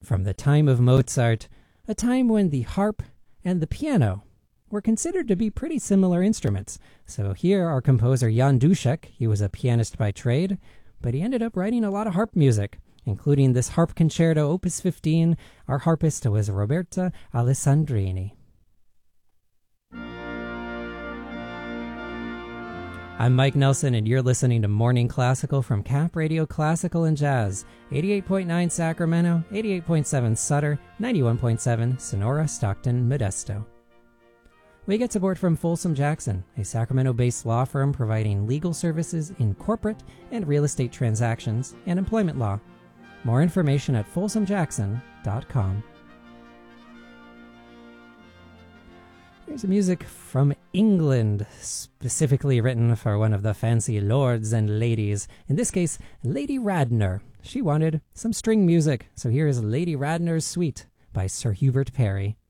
From the time of Mozart, a time when the harp and the piano were considered to be pretty similar instruments. So here our composer Jan Dušek, he was a pianist by trade, but he ended up writing a lot of harp music, including this harp concerto opus 15. Our harpist was Roberta Alessandrini. I'm Mike Nelson, and you're listening to Morning Classical from Cap Radio Classical and Jazz, 88.9 Sacramento, 88.7 Sutter, 91.7 Sonora, Stockton, Modesto. We get support from Folsom Jackson, a Sacramento-based law firm providing legal services in corporate and real estate transactions and employment law. More information at folsomjackson.com. Here's music from England, specifically written for one of the fancy lords and ladies. In this case, Lady Radnor. She wanted some string music, so here is Lady Radnor's Suite by Sir Hubert Parry.